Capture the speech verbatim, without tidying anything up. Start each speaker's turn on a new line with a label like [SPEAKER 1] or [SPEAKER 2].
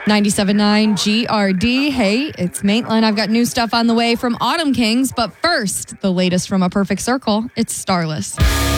[SPEAKER 1] ninety-seven point nine G R D. Hey, it's Maitland. I've got new stuff on the way from Autumn Kings. But first, the latest from A Perfect Circle. It's Starless.